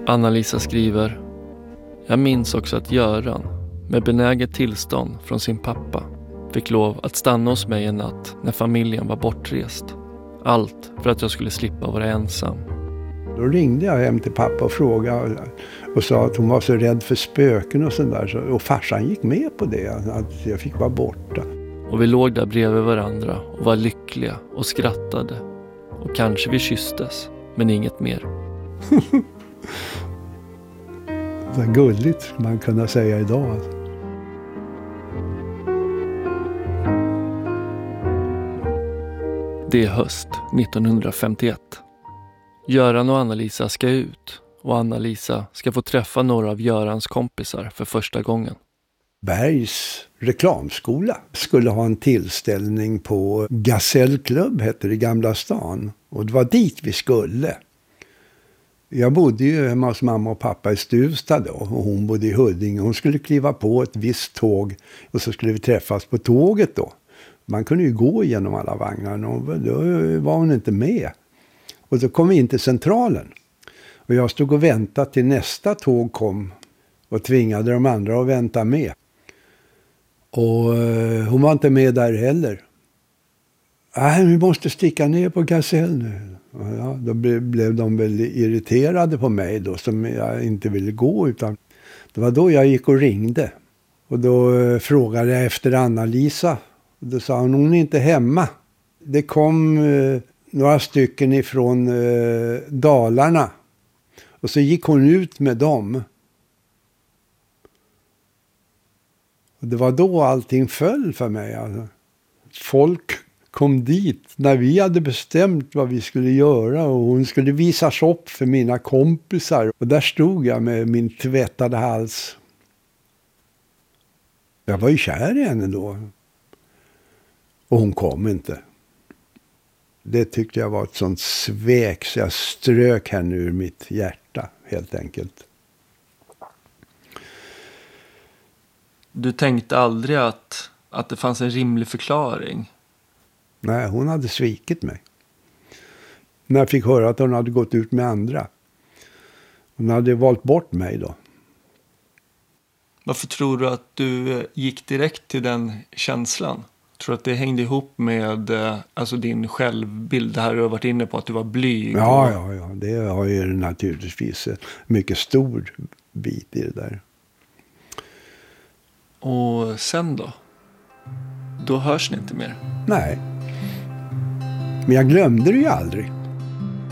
Anna-Lisa skriver: jag minns också att Göran, med benäget tillstånd från sin pappa, fick lov att stanna hos mig en natt när familjen var bortrest. Allt för att jag skulle slippa vara ensam. Då ringde jag hem till pappa och frågade och sa att hon var så rädd för spöken och sånt där. Och farsan gick med på det, att jag fick vara borta. Och vi låg där bredvid varandra och var lyckliga och skrattade. Och kanske vi kysstes, men inget mer. Så gulligt man kunna säga idag. Det är höst 1951. Göran och Anna-Lisa ska ut och Anna-Lisa ska få träffa några av Görans kompisar för första gången. Bergs reklamskola skulle ha en tillställning på Gasellklubb, hette det, i Gamla stan. Och det var dit vi skulle. Jag bodde ju hemma hos mamma och pappa i Stuvstad då, och hon bodde i Huddinge. Hon skulle kliva på ett visst tåg och så skulle vi träffas på tåget då. Man kunde ju gå igenom alla vagnar och då var hon inte med. Och då kom vi in till centralen. Och jag stod och väntade till nästa tåg kom och tvingade de andra att vänta med. Och hon var inte med där heller. Nej, vi måste sticka ner på Gasell nu. Ja, då blev de väl irriterade på mig då, som jag inte ville gå, utan det var då jag gick och ringde. Och då frågade jag efter Anna-Lisa. Och då sa hon är inte hemma. Det kom några stycken ifrån Dalarna. Och så gick hon ut med dem. Och det var då allting föll för mig. Alltså. Folk kom dit när vi hade bestämt vad vi skulle göra. Och hon skulle visas upp för mina kompisar. Och där stod jag med min tvättade hals. Jag var ju kär i henne då. Och hon kom inte. Det tyckte jag var ett sånt svek så jag strök henne ur mitt hjärta helt enkelt. Du tänkte aldrig att det fanns en rimlig förklaring? Nej, hon hade svikit mig. När jag fick höra att hon hade gått ut med andra. Hon hade valt bort mig då. Varför tror du att du gick direkt till den känslan? Tror du att det hängde ihop med alltså din självbild? Det här du har varit inne på, att du var blyg. Ja. Det har ju naturligtvis en mycket stor bit i det där. Och sen då? Då hörs ni inte mer? Nej. Men jag glömde det ju aldrig.